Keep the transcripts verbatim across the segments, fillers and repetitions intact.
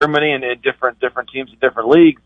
Germany and, and different different teams in different leagues.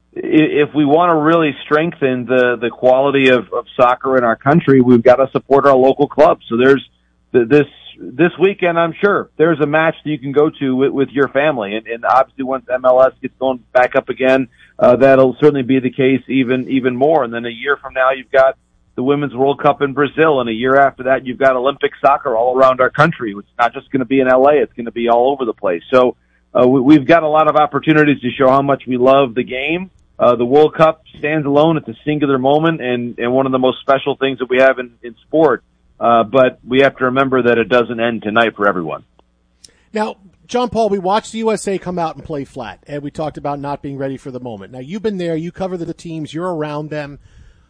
If we want to really strengthen the, the quality of, of soccer in our country, we've got to support our local clubs. So there's this this weekend, I'm sure, there's a match that you can go to with, with your family. And, and obviously once M L S gets going back up again, uh, that'll certainly be the case even even more. And then a year from now, you've got the Women's World Cup in Brazil. And a year after that, you've got Olympic soccer all around our country. It's not just going to be in L A. It's going to be all over the place. So uh, we, we've got a lot of opportunities to show how much we love the game. Uh, the World Cup stands alone. It's a singular moment and, and one of the most special things that we have in, in sport. Uh, but we have to remember that it doesn't end tonight for everyone. Now, John Paul, we watched the U S A come out and play flat, and we talked about not being ready for the moment. Now, you've been there. You cover the teams. You're around them.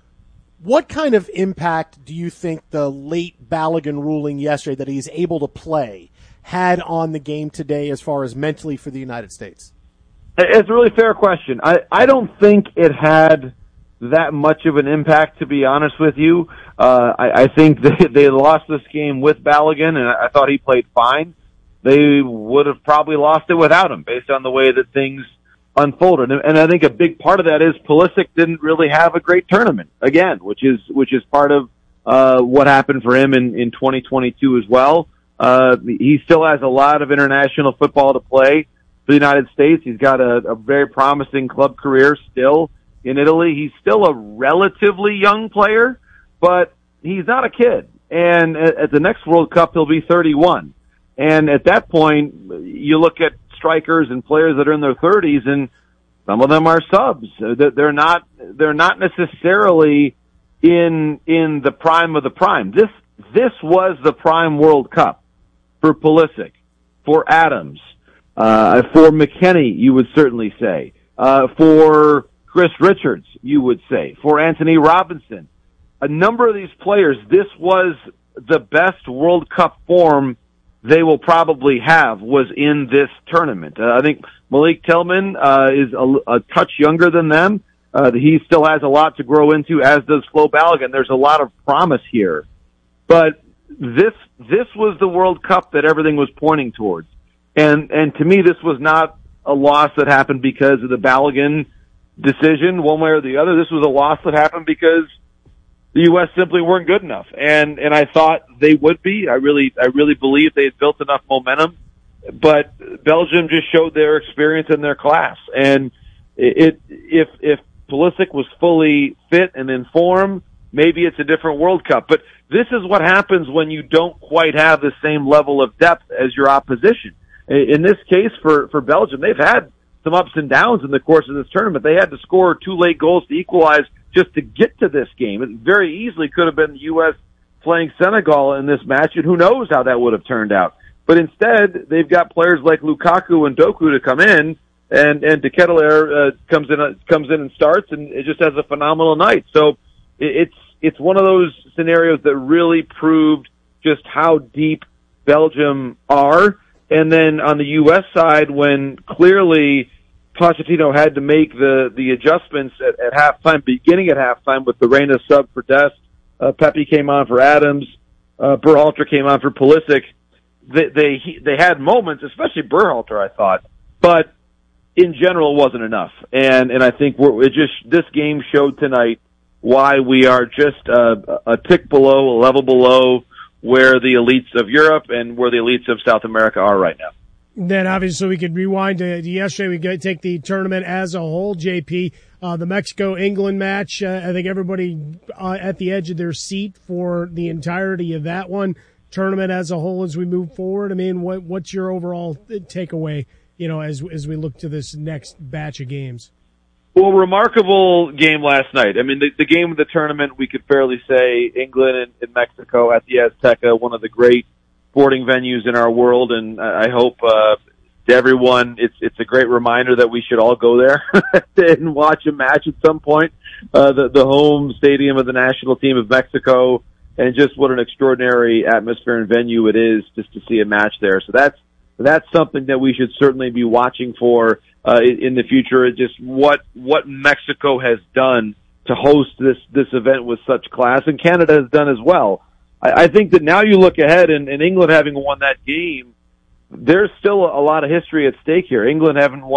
What kind of impact do you think the late Balogun ruling yesterday that he's able to play had on the game today as far as mentally for the United States? It's a really fair question. I, I don't think it had that much of an impact, to be honest with you. Uh, I, I think they, they lost this game with Balogun, and I thought he played fine. They would have probably lost it without him, based on the way that things unfolded. And, and I think a big part of that is Pulisic didn't really have a great tournament, again, which is which is part of uh, what happened for him in, in twenty twenty-two as well. Uh, he still has a lot of international football to play for the United States. He's got a, a very promising club career still in Italy. He's still a relatively young player, but he's not a kid. And at, at the next World Cup, he'll be thirty-one. And at that point, you look at strikers and players that are in their thirties, and some of them are subs. They're not, they're not necessarily in, in the prime of the prime. This, this was the prime World Cup for Pulisic, for Adams, uh, for McKennie, you would certainly say, uh, for Chris Richards, you would say, for Anthony Robinson. A number of these players, this was the best World Cup form they will probably have was in this tournament. Uh, I think Malik Tillman uh, is a, a touch younger than them. Uh, he still has a lot to grow into, as does Flo Balogun. There's a lot of promise here. But this this was the World Cup that everything was pointing towards. And and to me, this was not a loss that happened because of the Balogun decision, one way or the other. This was a loss that happened because the U S simply weren't good enough, and and I thought they would be. I really I really believe they had built enough momentum, but Belgium just showed their experience and their class. And it if if Pulisic was fully fit and in form, maybe it's a different World Cup. But this is what happens when you don't quite have the same level of depth as your opposition. In this case, for for Belgium, they've had some ups and downs in the course of this tournament. They had to score two late goals to equalize just to get to this game. It very easily could have been the U S playing Senegal in this match, and who knows how that would have turned out. But instead, they've got players like Lukaku and Doku to come in, and and De Ketelaere uh, comes in uh, comes in and starts, and it just has a phenomenal night. So it's it's one of those scenarios that really proved just how deep Belgium are. And then on the U S side, when clearly Pochettino had to make the, the adjustments at, at halftime, beginning at halftime with the Reina sub for Dest. Uh, Pepe came on for Adams. Uh, Berhalter came on for Pulisic. They, they, they had moments, especially Berhalter, I thought, but in general it wasn't enough. And, and I think we're, it just, this game showed tonight why we are just uh, a tick below, a level below where the elites of Europe and where the elites of South America are right now. Then obviously we could rewind to yesterday. We could take the tournament as a whole, J P. Uh, the Mexico-England match, uh, I think everybody uh, at the edge of their seat for the entirety of that one. Tournament as a whole as we move forward. I mean, what, what's your overall takeaway, you know, as as we look to this next batch of games? Well, remarkable game last night. I mean, the, the game of the tournament, we could fairly say England and, and Mexico at the Azteca, one of the great sporting venues in our world, and I hope uh, to everyone, it's it's a great reminder that we should all go there and watch a match at some point. Uh, the, the home stadium of the national team of Mexico, and just what an extraordinary atmosphere and venue it is just to see a match there. So that's that's something that we should certainly be watching for uh, in the future. It just what what Mexico has done to host this this event with such class, and Canada has done as well. I think that now you look ahead, and, and England having won that game, there's still a lot of history at stake here. England haven't won